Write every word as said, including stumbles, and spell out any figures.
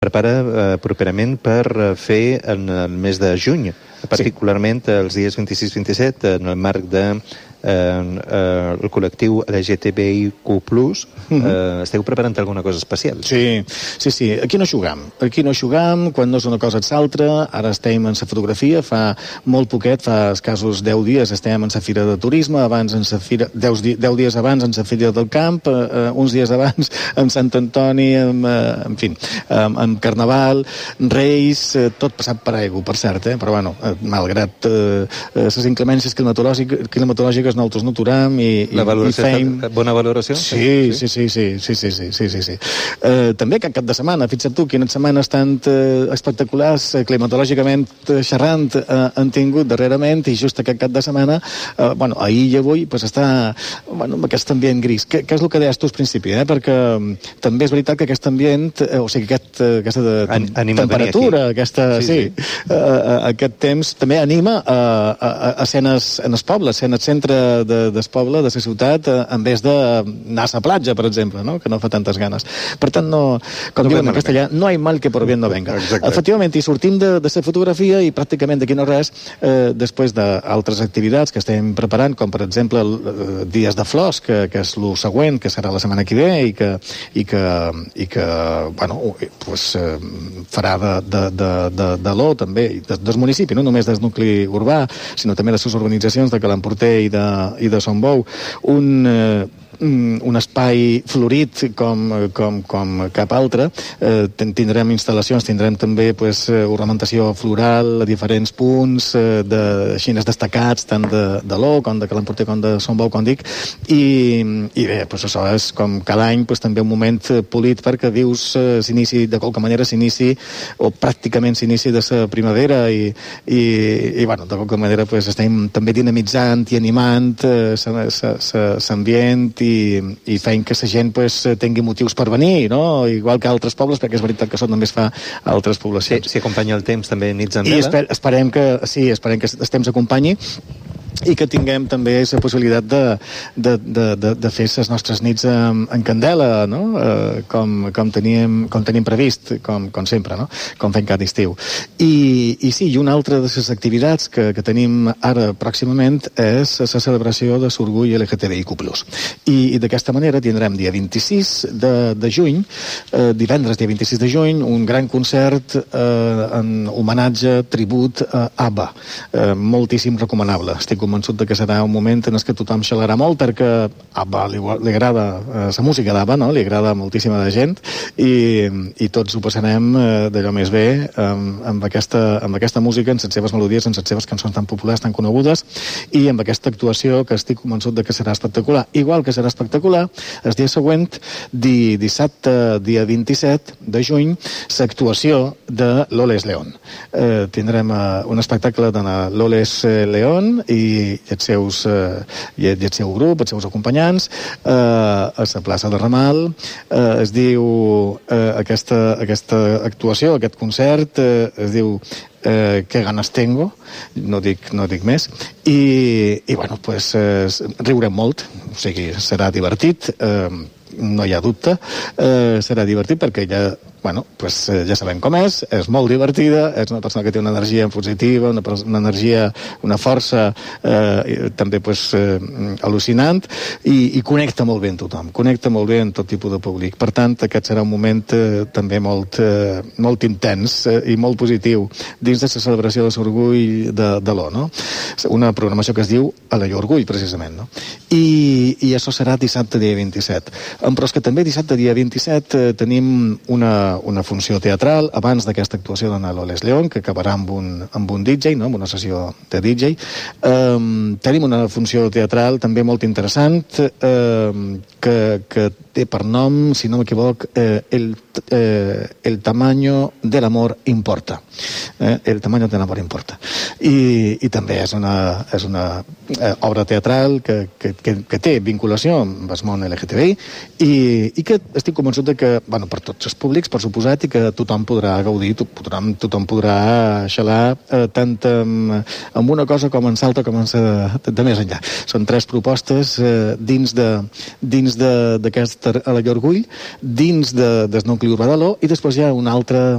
prepara eh, properament per fer en el mes de juny, particularment sí. els dies vint-i-sis vint-i-set, en el marc de eh, eh, el col·lectiu L G T B I Q plus, eh, esteu preparant alguna cosa especial? Sí, sí, sí. Aquí no jugam. Aquí no jugam, quan no és una cosa és l'altra. Ara estem en la fotografia, fa molt poquet, fa escassos deu dies estem en la Fira de Turisme, abans en la Fira, deu, deu dies abans en la Fira del Camp, eh, uns dies abans en Sant Antoni, en, eh, en fi, en, en Carnaval, Reis, eh, tot passat per aigua, per cert, eh? Però bueno, eh, malgrat les eh, inclemències climatològiques, climatològiques nosaltres no aturam i, la valoració i feim... Bona valoració? Sí, sí, sí, sí, sí, sí, sí, sí, sí, sí. Eh, també aquest cap de setmana, fixa't tu, quines setmanes tan eh, espectaculars, eh, climatològicament eh, xerrant, eh, han tingut darrerament, i just aquest cap de setmana, eh, bueno, ahir i avui, pues està, bueno, amb aquest ambient gris. Què, què és el que deies tu al principi, eh? Perquè um, també és veritat que aquest ambient, eh, o sigui, aquest, eh, aquesta de, An temperatura, aquesta, sí, sí, sí. Eh, eh, aquest temps també anima a, a, a escenes en el poble, en el centre de, del poble, de la ciutat, eh, en vez d'anar a la platja, per exemple, no? Que no fa tantes ganes. Per tant, no, com no diuen en castellà, no hay mal que por bien no venga. Exacte. Efectivament, i sortim de, de la fotografia i pràcticament d'aquí no res, eh, després d'altres activitats que estem preparant, com per exemple el, Dies de Flors, que, que és el següent, que serà la setmana que ve, i que, i que, i que bueno, pues, eh, farà de, de, de, de, de l'O també, de, del municipi, no només del nucli urbà, sinó també de les urbanitzacions de Calamporter i de, i de Son Bou, un, eh, un espai florit com, com, com cap altre. Eh, tindrem instal·lacions, tindrem també pues, ornamentació floral a diferents punts, eh, de xines destacats, tant de, de l'O, com de Calamporter, com de Son Bou, com dic, i, i bé, pues, això és com cada any pues, també un moment polit perquè dius eh, s'inici, de qualque manera s'inici, o pràcticament s'inici de la primavera, i, i, i bueno, de qualque manera pues, estem també dinamitzant i animant eh, l'ambient i I, i feien que la gent pues, tingui motius per venir, no? Igual que altres pobles, perquè és veritat que això també es fa a altres poblacions. Si, si acompanya el temps també nits en vela. I esper, esperem que, sí, esperem que el temps acompanyi i que tinguem també la possibilitat de, de, de, de, de fer les nostres nits en, en candela, no? Eh, com, com, teníem, com tenim previst, com, com sempre, no? Com fem cada estiu. I, i sí, i una altra de les activitats que, que tenim ara pròximament és la celebració de l'orgull L G T B I Q plus. I, i d'aquesta manera tindrem dia vint-i-sis de, de juny, eh, divendres dia vint-i-sis de juny, un gran concert eh, en homenatge, tribut a ABBA. Eh, moltíssim recomanable. Estic convençut de que serà un moment en què tothom xalarà molt, perquè a ABBA li, li agrada eh, la música d'ABBA, no? Li agrada moltíssima de gent, i, i tots ho passarem eh, d'allò més bé amb, amb, aquesta, amb aquesta música, en les seves melodies, en les seves cançons tan populars, tan conegudes, i amb aquesta actuació que estic convençut de que serà espectacular. Igual que serà espectacular el dia següent, di, dissabte, dia vint-i-set de juny, l'actuació de Loles León. Eh, tindrem eh, un espectacle de Loles León i i els seus, eh, i el seu grup, els seus acompanyants, eh, a la plaça de Ramal. Eh, es diu, eh, aquesta, aquesta actuació, aquest concert, eh, es diu eh, Que ganes tengo, no dic, no dic més, i, i bueno, pues, eh, riurem molt, o sigui, serà divertit, eh, no hi ha dubte, eh, serà divertit perquè ja, bueno, pues, eh, ja sabem com és, és molt divertida, és una persona que té una energia positiva, una, una energia, una força eh, també pues, eh, al·lucinant, i, i connecta molt bé amb tothom, connecta molt bé amb tot tipus de públic. Per tant, aquest serà un moment eh, també molt, eh, molt intens eh, i molt positiu dins de la celebració de l'orgull de, de l'O, no? Una programació que es diu A la Orgull, precisament, no? I, i això serà dissabte dia vint-i-set. Però és que també dissabte dia vint-i-set eh, tenim una, una funció teatral abans d'aquesta actuació de Loles León, que acabarà amb un, amb un D J, no? Amb una sessió de D J. Um, tenim una funció teatral també molt interessant um, que, que té per nom, si no m'equivoc, eh, el, eh, el tamaño del amor importa. Eh? El tamaño del amor importa. I, i també és una, és una eh, obra teatral que, que, que, que té vinculació amb el món L G T B I i, i que estic convençut de que, bueno, per tots els públics, per per suposat, i que tothom podrà gaudir, tothom, tothom podrà xalar eh, tant amb, amb una cosa com en Salta com en sa, de, de més enllà. Són tres propostes eh, dins de dins d'aquest Alaior Orgull, dins de, del nucli urbà d'Aló, i després hi ha una altra